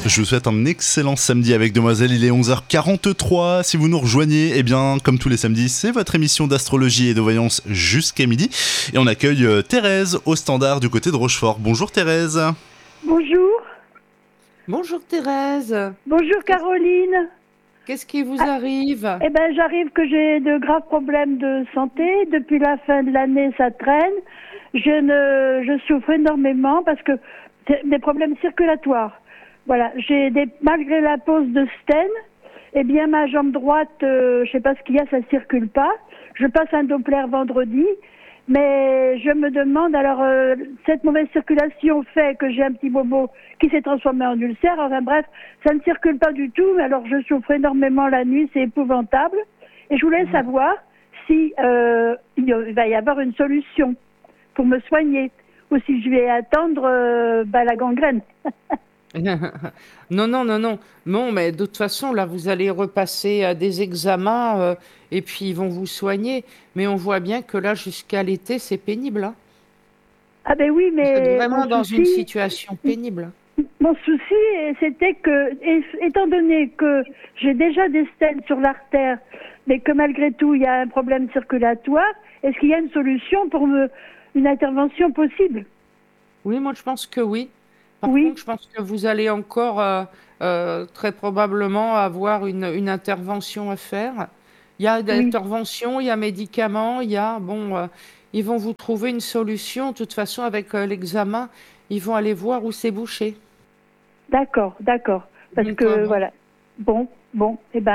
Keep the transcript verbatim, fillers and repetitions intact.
Je vous souhaite un excellent samedi avec Demoiselle, il est onze heures quarante-trois. Si vous nous rejoignez, eh bien, comme tous les samedis, c'est votre émission d'astrologie et de voyance jusqu'à midi. Et on accueille euh, Thérèse au standard du côté de Rochefort. Bonjour Thérèse. Bonjour. Bonjour Thérèse. Bonjour Caroline. Qu'est-ce qui vous Ah, arrive? Eh ben, j'arrive que j'ai de graves problèmes de santé. Depuis la fin de l'année, ça traîne. Je ne, je souffre énormément parce que c'est des problèmes circulatoires. Voilà, j'ai des, malgré la pose de stent, eh bien ma jambe droite, euh, je sais pas ce qu'il y a, ça circule pas. Je passe un Doppler vendredi, mais je me demande alors euh, cette mauvaise circulation fait que j'ai un petit bobo qui s'est transformé en ulcère. Enfin bref, ça ne circule pas du tout. Mais alors je souffre énormément la nuit, c'est épouvantable. Et je voulais Mmh. savoir si euh, il va y avoir une solution pour me soigner ou si je vais attendre euh, bah, la gangrène. Non, non, non, non. Non, mais de toute façon, là, vous allez repasser à des examens euh, et puis ils vont vous soigner. Mais on voit bien que là, jusqu'à l'été, c'est pénible, hein. Ah ben oui, Vous êtes mais mon vraiment dans une souci, situation pénible. mon souci, euh, c'était que, et- étant donné que j'ai déjà des stènes sur l'artère, mais que malgré tout, il y a un problème circulatoire, est-ce qu'il y a une solution pour me, une intervention possible? Oui, moi, je pense que oui. Par Oui, contre, je pense que vous allez encore euh, euh, très probablement avoir une, une intervention à faire. Il y a des oui, interventions, il y a médicaments, il y a, bon, euh, ils vont vous trouver une solution. De toute façon, avec euh, l'examen, ils vont aller voir où c'est bouché. d'accord, d'accord. Parce Donc, euh, que, bon. voilà. Bon, bon, eh ben,